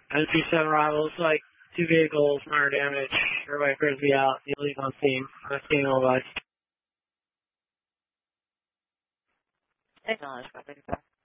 NC7 arrival. Looks like 2 vehicles, minor damage. Everybody appears to be out. You leave on scene. I'm seeing all guys. Acknowledged, 535.